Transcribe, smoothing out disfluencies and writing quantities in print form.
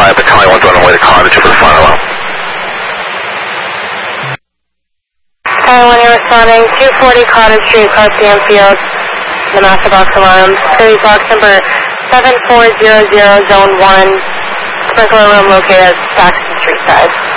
5, Battalion 1's on the way to Cottage for the final alarm. Battalion 1, you're responding, 240 Cottage Street, Carpathian Field, the master box alarm, series box number 7400, Zone 1, sprinkler room located at Saxon Street side.